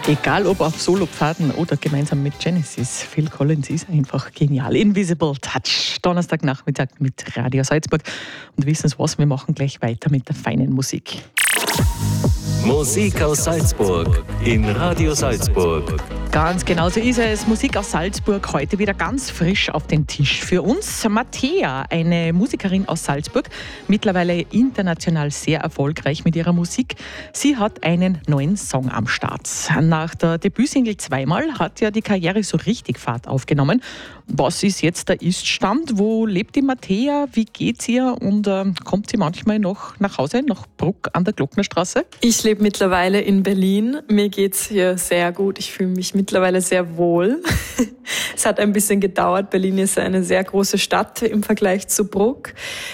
Egal ob auf Solopfaden oder gemeinsam mit Genesis, Phil Collins ist einfach genial. Invisible Touch, Donnerstagnachmittag mit Radio Salzburg. Und wissen Sie was, wir machen gleich weiter mit der feinen Musik. Musik aus Salzburg in Radio Salzburg. Ganz genau so ist es. Musik aus Salzburg heute wieder ganz frisch auf den Tisch für uns. Mattea, eine Musikerin aus Salzburg, mittlerweile international sehr erfolgreich mit ihrer Musik. Sie hat einen neuen Song am Start. Nach der Debütsingle Zweimal hat ja die Karriere so richtig Fahrt aufgenommen. Was ist jetzt der Ist-Stand? Wo lebt die Mattea? Wie geht's ihr? Und kommt sie manchmal noch nach Hause, nach Bruck an der Glocknerstraße? Ich lebe mittlerweile in Berlin. Mir geht's hier sehr gut. Ich fühle mich mittlerweile sehr wohl. Es hat ein bisschen gedauert. Berlin ist eine sehr große Stadt im Vergleich zu Bruck.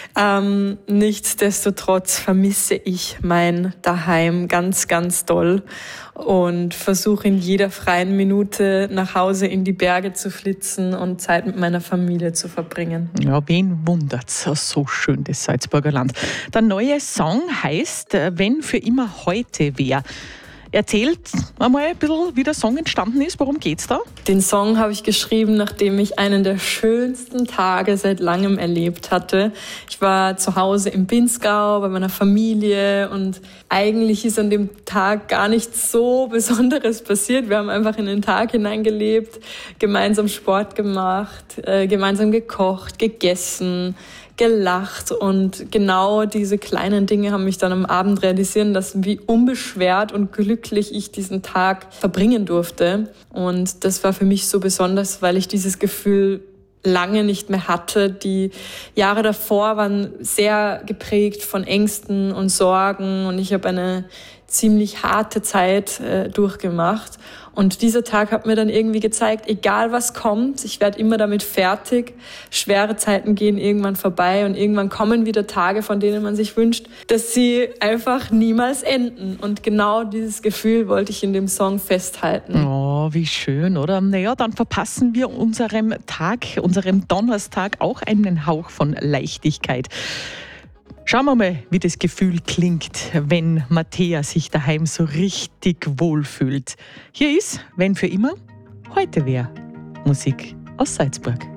Nichtsdestotrotz vermisse ich mein Daheim ganz, ganz doll und versuche in jeder freien Minute nach Hause in die Berge zu flitzen und Zeit mit meiner Familie zu verbringen. Ja, wen wundert's? So schön, das Salzburger Land. Der neue Song heißt Wenn für immer heute wär. Erzählt einmal ein bisschen, wie der Song entstanden ist. Worum geht's da? Den Song habe ich geschrieben, nachdem ich einen der schönsten Tage seit langem erlebt hatte. Ich war zu Hause im Pinzgau bei meiner Familie und eigentlich ist an dem Tag gar nichts so Besonderes passiert. Wir haben einfach in den Tag hineingelebt, gemeinsam Sport gemacht, gemeinsam gekocht, gegessen, gelacht und genau diese kleinen Dinge haben mich dann am Abend realisieren lassen, wie unbeschwert und glücklich ich diesen Tag verbringen durfte. Und das war für mich so besonders, weil ich dieses Gefühl lange nicht mehr hatte. Die Jahre davor waren sehr geprägt von Ängsten und Sorgen und ich habe eine ziemlich harte Zeit durchgemacht. Und dieser Tag hat mir dann irgendwie gezeigt, egal was kommt, ich werde immer damit fertig. Schwere Zeiten gehen irgendwann vorbei und irgendwann kommen wieder Tage, von denen man sich wünscht, dass sie einfach niemals enden. Und genau dieses Gefühl wollte ich in dem Song festhalten. Oh, wie schön, oder? Naja, dann verpassen wir unserem Tag, unserem Donnerstag auch einen Hauch von Leichtigkeit. Schauen wir mal, wie das Gefühl klingt, wenn Mattea sich daheim so richtig wohlfühlt. Hier ist, wenn für immer, heute wär Musik aus Salzburg.